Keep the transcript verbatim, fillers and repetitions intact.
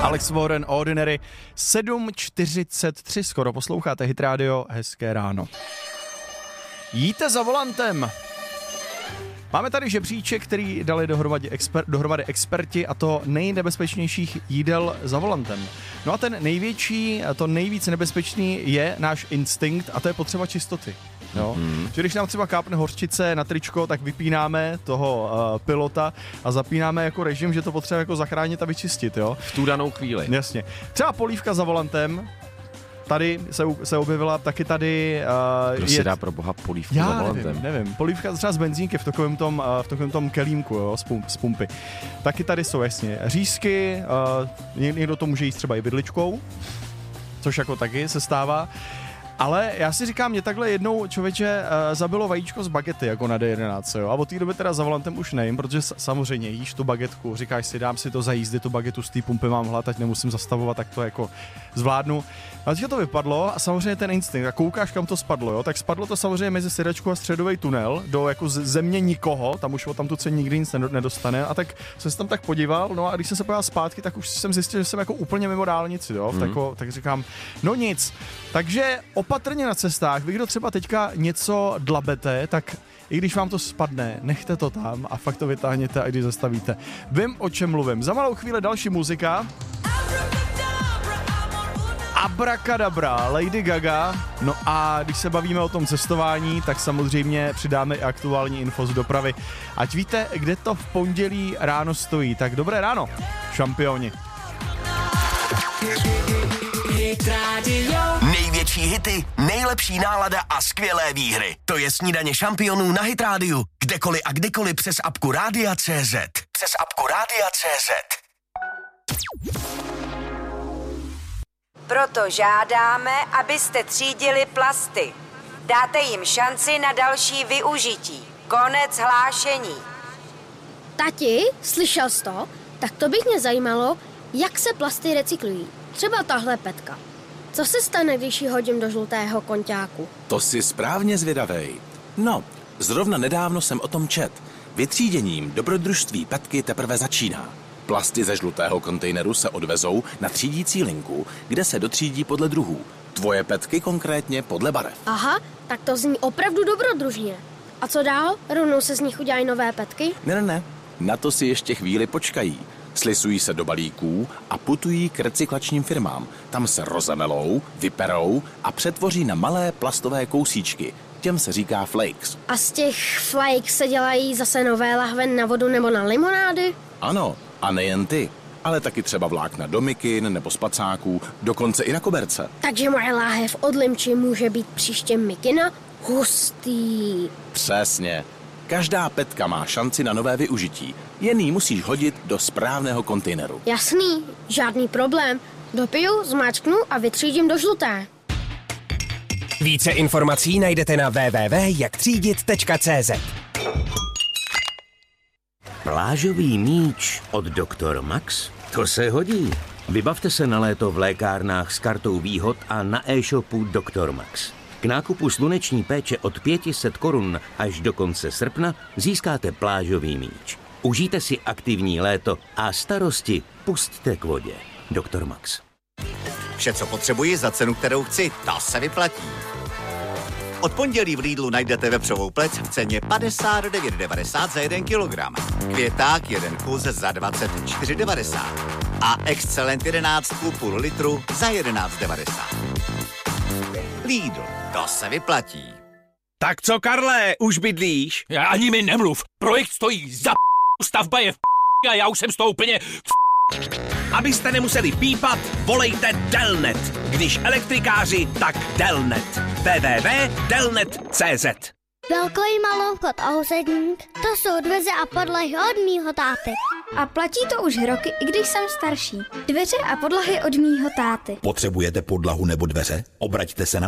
Alex Warren, Ordinary, sedm čtyřicet tři, skoro posloucháte Hit Radio, hezké ráno. Jíte za volantem. Máme tady žebříček, který dali dohromady, exper, dohromady experti, a to nejnebezpečnějších jídel za volantem. No a ten největší, to nejvíc nebezpečný je náš instinkt, a to je potřeba čistoty. Jo? Mm-hmm. Že když nám třeba kápne hořčice na tričko, tak vypínáme toho uh, pilota a zapínáme jako režim, že to potřeba jako zachránit a vyčistit. Jo? V tu danou chvíli. Jasně. Třeba polívka za volantem. Tady se, se objevila taky tady... Uh, Kdo si dá pro boha polívku já za volantem? nevím, nevím. Polívka třeba z benzínky v takovém tom, uh, v takovém tom kelímku, jo, z, pump, z pumpy. Taky tady jsou jasně řízky, uh, někdo to může jíst třeba i vidličkou, což jako taky se stává. Ale já si říkám, mě takhle jednou člověče uh, zabilo vajíčko z bagety jako na D jedenáct, jo? A od té doby teda za volantem už nejím, protože s- samozřejmě jíš tu bagetku, říkáš si, dám si to za jízdy, tu bagetu z té pumpy mám hlad, ať nemusím zastavovat, tak to jako zvládnu. A teďka to vypadlo a samozřejmě ten instinkt, a koukáš, kam to spadlo, jo? Tak spadlo to samozřejmě mezi sedačku a středový tunel do jako z- země nikoho, tam už o tam tu se nikdy nic nedostane, a tak jsem se tam tak podíval, no a když jsem se podíval zpátky, tak už jsem zjistil, že jsem jako úplně mimo dálnici, jo? Mm. Tako, tak říkám, no nic. Takže opatrně na cestách, vy kdo třeba teďka něco dlabete, tak i když vám to spadne, nechte to tam a fakt to vytáhněte, a když zastavíte. Vím, o čem mluvím. Za malou chvíli další muzika. Abracadabra, Lady Gaga. No a když se bavíme o tom cestování, tak samozřejmě přidáme i aktuální info z dopravy. Ať víte, kde to v pondělí ráno stojí. Tak dobré ráno, šampioni. Největší hity, nejlepší nálada a skvělé výhry. To je Snídaně šampionů na Hit Rádiu. Kdekoliv a kdykoliv přes apku Rádia tečka cé zet. Přes apku Rádia tečka cé zet. Proto žádáme, abyste třídili plasty. Dáte jim šanci na další využití. Konec hlášení. Tati, slyšel jsi to? Tak to bych mě zajímalo, jak se plasty recyklují. Třeba tahle petka. Co se stane, když ji hodím do žlutého konťáku? To jsi správně zvědavej. No, zrovna nedávno jsem o tom čet. Vytříděním dobrodružství petky teprve začíná. Plasty ze žlutého kontejneru se odvezou na třídící linku, kde se dotřídí podle druhů. Tvoje petky konkrétně podle barev. Aha, tak to zní opravdu dobrodružně. A co dál? Rovnou se z nich udělají nové petky? Ne, ne, ne. Na to si ještě chvíli počkají. Slisují se do balíků a putují k recyklačním firmám. Tam se rozemelou, vyperou a přetvoří na malé plastové kousíčky. Těm se říká flakes. A z těch flakes se dělají zase nové lahve na vodu nebo na limonády? Ano, a nejen ty, ale taky třeba vlákna do mikin nebo spacáků, dokonce i na koberce. Takže moje láhev od limči může být příště mikina? Hustý. Přesně. Každá petka má šanci na nové využití. Jen ji musíš hodit do správného kontejneru. Jasný, žádný problém. Dopiju, zmáčknu a vytřídím do žluté. Více informací najdete na w w w tečka jak třídit tečka cé zet. Plážový míč od doktor Max? To se hodí. Vybavte se na léto v lékárnách s kartou výhod a na e-shopu doktor Max. K nákupu sluneční péče od pět set korun až do konce srpna získáte plážový míč. Užijte si aktivní léto a starosti pusťte k vodě. doktor Max. Vše, co potřebuji za cenu, kterou chci, to se vyplatí. Od pondělí v Lidlu najdete vepřovou plec v ceně padesát devět devadesát za jeden kilogram. Květák jeden kus za dvacet čtyři devadesát. A Excellent jedenáct půl litru za jedenáct devadesát. Lidl, to se vyplatí. Tak co, Karle, už bydlíš? Já ani mi nemluv. Projekt stojí za p***, stavba je v p*** a já už jsem z toho úplně v Abyste nemuseli pípat, volejte Delnet. Když elektrikáři, tak Delnet. w w w tečka delnet tečka cé zet. Velký maloukot a husedník, to jsou dveře a podlahy od mýho táty. A platí to už roky, i když jsem starší. Dveře a podlahy od mýho táty. Potřebujete podlahu nebo dveře? Obraťte se na